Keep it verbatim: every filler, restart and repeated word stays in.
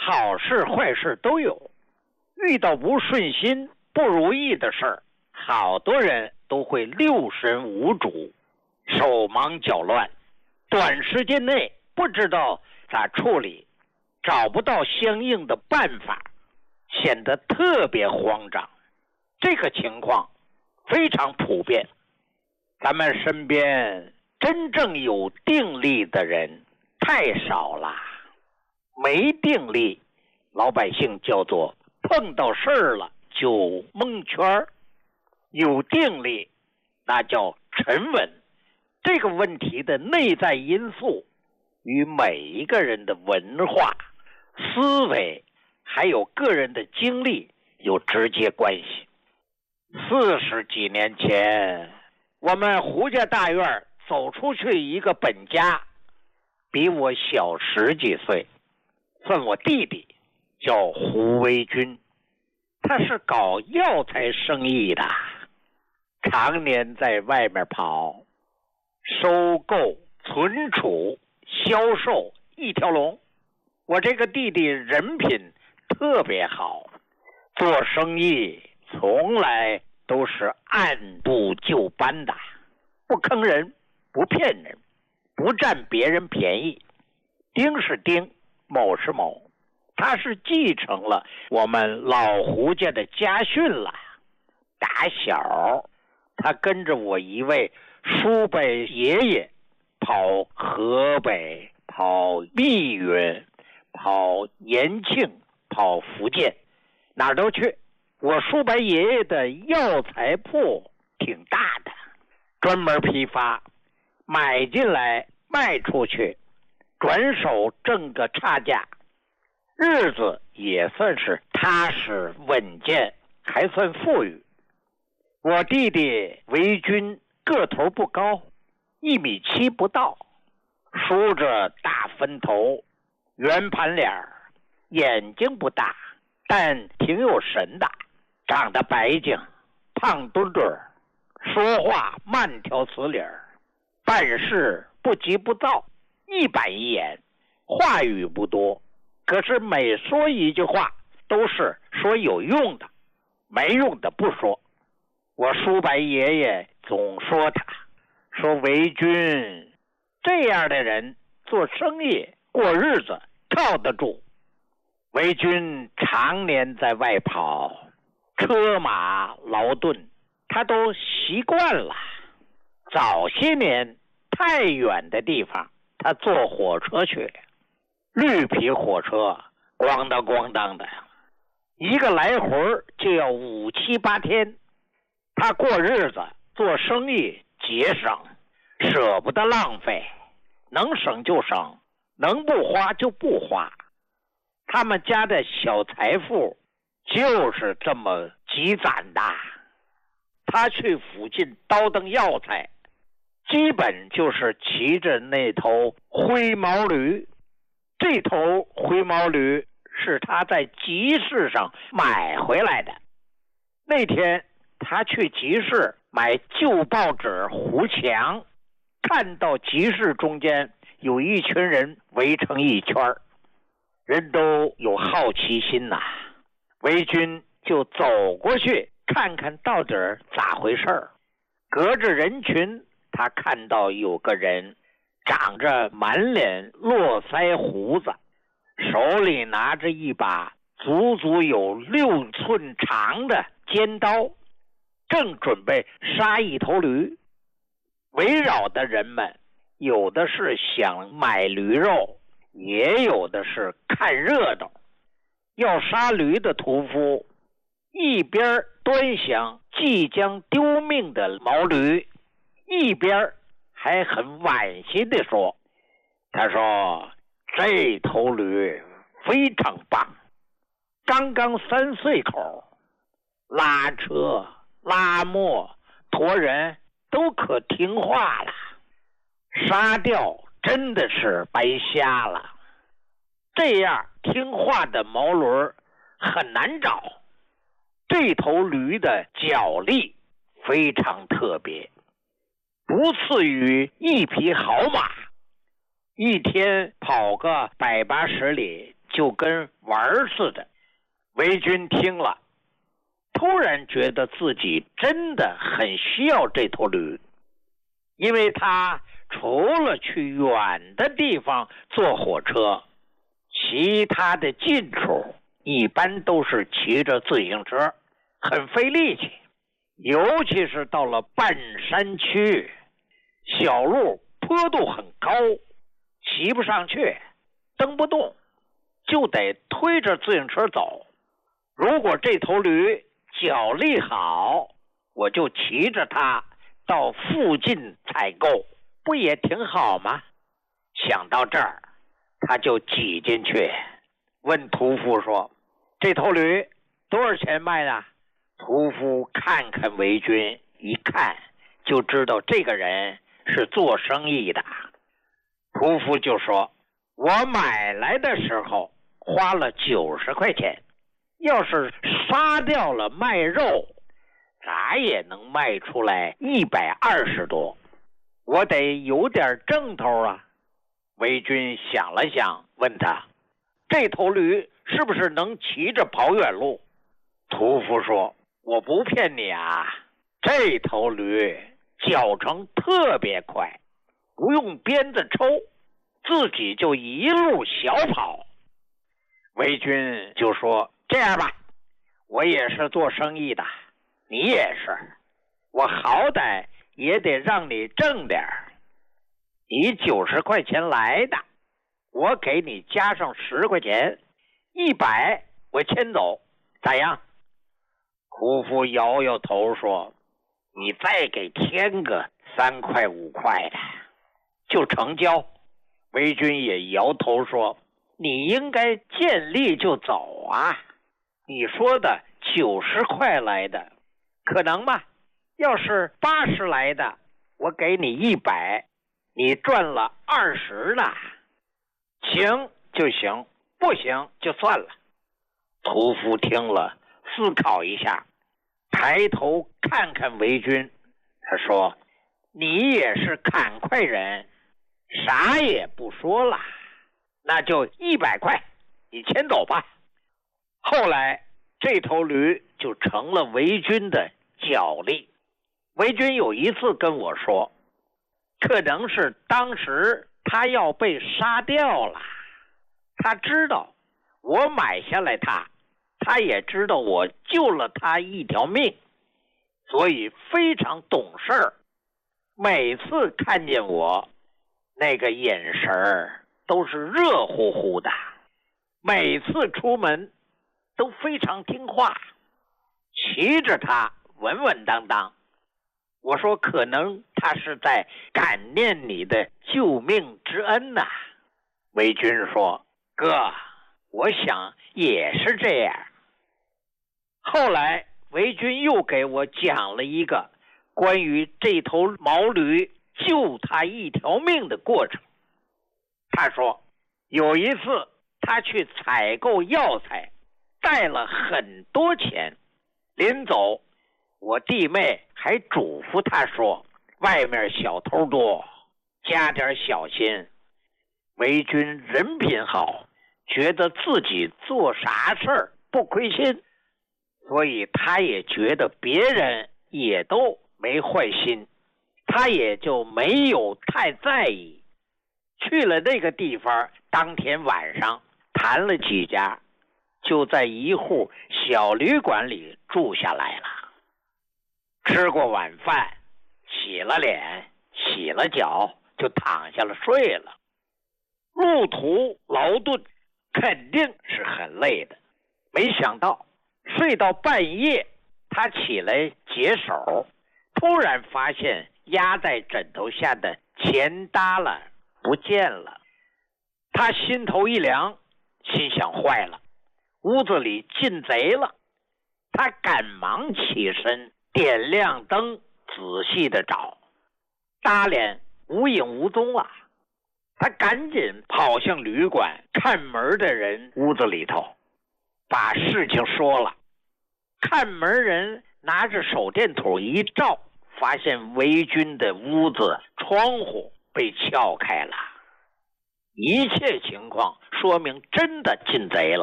好事坏事都有，遇到不顺心不如意的事儿，好多人都会六神无主，手忙脚乱，短时间内不知道咋处理，找不到相应的办法，显得特别慌张。这个情况非常普遍，咱们身边真正有定力的人太少了。没定力，老百姓叫做碰到事儿了就蒙圈，有定力那叫沉稳。这个问题的内在因素与每一个人的文化、思维还有个人的经历有直接关系。四十几年前，我们胡家大院走出去一个本家，比我小十几岁，算我弟弟，叫胡维军。他是搞药材生意的，常年在外面跑，收购、存储、销售一条龙。我这个弟弟人品特别好，做生意从来都是按部就班的，不坑人，不骗人，不占别人便宜，丁是丁，某是某。他是继承了我们老胡家的家训了。打小他跟着我一位叔伯爷爷跑河北，跑密云，跑延庆，跑福建，哪儿都去。我叔伯爷爷的药材铺挺大的，专门批发，买进来卖出去，转手挣个差价，日子也算是踏实稳健，还算富裕。我弟弟维军个头不高，一米七不到，梳着大分头，圆盘脸，眼睛不大，但挺有神的，长得白净，胖墩墩，说话慢条斯理，办事不急不躁，一板一眼，话语不多，可是每说一句话都是说有用的，没用的不说。我叔伯爷爷总说他，说维军这样的人做生意过日子靠得住。维军常年在外跑，车马劳顿，他都习惯了。早些年太远的地方他坐火车去，绿皮火车咣当咣当的，一个来回就要五七八天。他过日子做生意节省，舍不得浪费，能省就省，能不花就不花。他们家的小财富就是这么积攒的。他去附近倒腾药材，基本就是骑着那头灰毛驴。这头灰毛驴是他在集市上买回来的。那天他去集市买旧报纸糊墙，看到集市中间有一群人围成一圈，人都有好奇心呐、啊。维军就走过去看看到底咋回事。隔着人群，他看到有个人长着满脸络腮胡子，手里拿着一把足足有六寸长的尖刀，正准备杀一头驴。围绕的人们有的是想买驴肉，也有的是看热闹。要杀驴的屠夫一边端详即将丢命的毛驴，一边还很惋惜地说，他说这头驴非常棒，刚刚三岁口，拉车拉磨驮人都可听话了，杀掉真的是白瞎了。这样听话的毛驴很难找。这头驴的脚力非常特别，不次于一匹好马，一天跑个百八十里就跟玩似的。韦军听了，突然觉得自己真的很需要这头驴，因为他除了去远的地方坐火车，其他的近处一般都是骑着自行车，很费力气。尤其是到了半山区，小路坡度很高，骑不上去，蹬不动，就得推着自行车走。如果这头驴脚力好，我就骑着它到附近采购，不也挺好吗？想到这儿，他就挤进去，问屠夫说：“这头驴多少钱卖的？”屠夫看看韦军，一看就知道这个人是做生意的。屠夫就说：“我买来的时候花了九十块钱，要是杀掉了卖肉，咋也能卖出来一百二十多，我得有点挣头啊。”韦军想了想，问他：“这头驴是不是能骑着跑远路？”屠夫说：“我不骗你啊，这头驴脚程特别快，不用鞭子抽，自己就一路小跑。”韦军就说：“这样吧，我也是做生意的，你也是，我好歹也得让你挣点儿。你九十块钱来的，我给你加上十块钱，一百我牵走，咋样？”屠夫摇摇头说：“你再给添个三块五块的，就成交。”韦军也摇头说：“你应该见利就走啊！你说的九十块来的，可能吗？要是八十来的，我给你一百，你赚了二十呢。行就行，不行就算了。”屠夫听了，思考一下，抬头看看韦军，他说：“你也是砍快人，啥也不说了，那就一百块，你牵走吧。”后来这头驴就成了韦军的脚力。韦军有一次跟我说，可能是当时他要被杀掉了，他知道我买下来他，他也知道我救了他一条命，所以非常懂事儿。每次看见我，那个眼神儿都是热乎乎的，每次出门都非常听话，骑着它稳稳当当。我说可能他是在感念你的救命之恩呐、啊。韦军说：“哥，我想也是这样。”后来韦军又给我讲了一个关于这头毛驴救他一条命的过程。他说有一次他去采购药材，带了很多钱，临走我弟妹还嘱咐他说，外面小偷多，加点小心。韦军人品好，觉得自己做啥事儿不亏心，所以他也觉得别人也都没坏心，他也就没有太在意。去了那个地方，当天晚上谈了几家，就在一户小旅馆里住下来了。吃过晚饭，洗了脸，洗了脚，就躺下了睡了。路途劳顿，肯定是很累的。没想到睡到半夜，他起来解手，突然发现压在枕头下的钱耷拉不见了。他心头一凉，心想坏了，屋子里进贼了。他赶忙起身，点亮灯，仔细的找，搭脸无影无踪了。他赶紧跑向旅馆，看门的人屋子里头，把事情说了。看门人拿着手电筒一照，发现韦军的屋子窗户被撬开了。 一切情况说明真的进贼了。